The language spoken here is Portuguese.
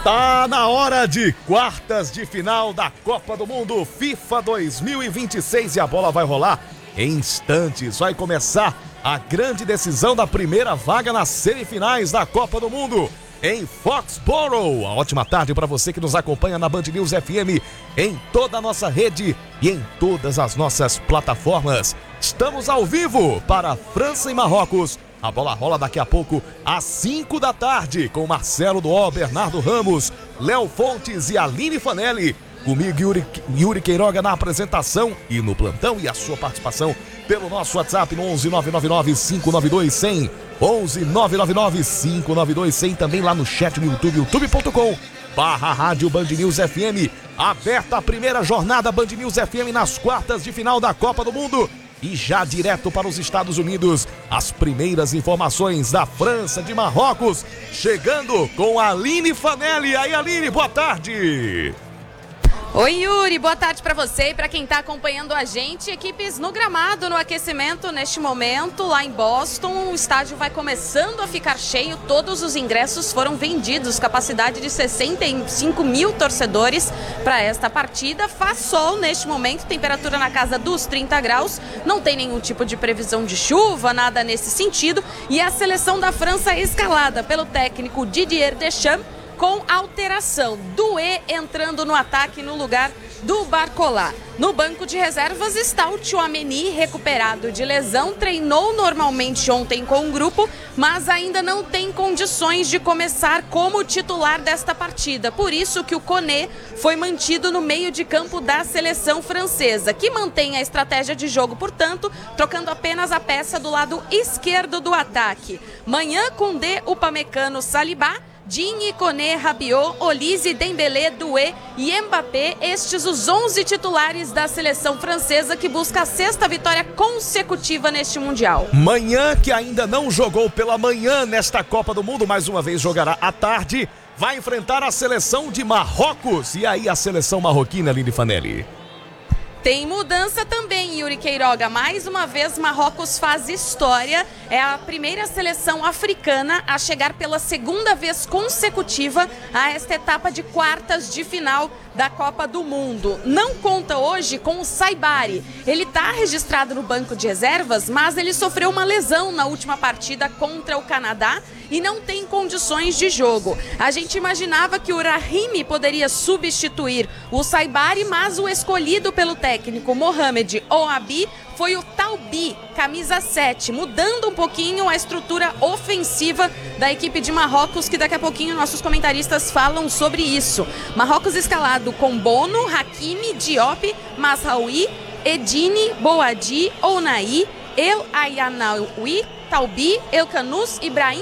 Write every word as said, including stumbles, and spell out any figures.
Tá na hora de quartas de final da Copa do Mundo FIFA dois mil e vinte e seis e a bola vai rolar em instantes. Vai começar a grande decisão da primeira vaga nas semifinais da Copa do Mundo em Foxborough. Uma ótima tarde para você que nos acompanha na Band News F M, em toda a nossa rede e em todas as nossas plataformas. Estamos ao vivo para França e Marrocos. A bola rola daqui a pouco às cinco da tarde com Marcelo Duó, Bernardo Ramos, Léo Fontes e Aline Fanelli. Comigo, Yuri, Yuri Queiroga na apresentação e no plantão, e a sua participação pelo nosso WhatsApp no onze nove nove nove cinco nove dois cem. onze nove nove nove cinco nove dois cem. Também lá no chat no YouTube, youtube ponto com barra rádio Band News F M. Aberta a primeira jornada Band News F M nas quartas de final da Copa do Mundo. E já direto para os Estados Unidos, as primeiras informações da França, de Marrocos, chegando com a Aline Fanelli. Aí, Aline, boa tarde. Oi, Yuri, boa tarde para você e para quem está acompanhando a gente. Equipes no gramado, no aquecimento neste momento, lá em Boston. O estádio vai começando a ficar cheio, todos os ingressos foram vendidos, capacidade de sessenta e cinco mil torcedores para esta partida. Faz sol neste momento, temperatura na casa dos trinta graus, não tem nenhum tipo de previsão de chuva, nada nesse sentido. E a seleção da França escalada pelo técnico Didier Deschamps, com alteração. Doué entrando no ataque no lugar do Barcola. No banco de reservas está o Tchouaméni, recuperado de lesão, treinou normalmente ontem com o grupo, mas ainda não tem condições de começar como titular desta partida. Por isso que o Koné foi mantido no meio de campo da seleção francesa, que mantém a estratégia de jogo, portanto, trocando apenas a peça do lado esquerdo do ataque. Manhã, Koundé, Upamecano, Saliba, Digne, Koné, Rabiot, Olise, Dembélé, Doué e Mbappé, estes os onze titulares da seleção francesa que busca a sexta vitória consecutiva neste Mundial. Manhã, que ainda não jogou pela manhã nesta Copa do Mundo, mais uma vez jogará à tarde, vai enfrentar a seleção de Marrocos. E aí a seleção marroquina, Aline Fanelli? Tem mudança também, Yuri Queiroga. Mais uma vez, Marrocos faz história. É a primeira seleção africana a chegar pela segunda vez consecutiva a esta etapa de quartas de final da Copa do Mundo. Não conta hoje com o Saibari. Ele está registrado no banco de reservas, mas ele sofreu uma lesão na última partida contra o Canadá e não tem condições de jogo. A gente imaginava que o Rahimi poderia substituir o Saibari, mas o escolhido pelo técnico Mohamed Ouabi foi o Talbi, camisa sete, mudando um pouquinho a estrutura ofensiva da equipe de Marrocos, que daqui a pouquinho nossos comentaristas falam sobre isso. Marrocos escalado com Bono, Hakimi, Diop, Mazraoui, Edine, Boadi, Ounahi, El Ayanaoui, Talbi, El Kanous, Ibrahim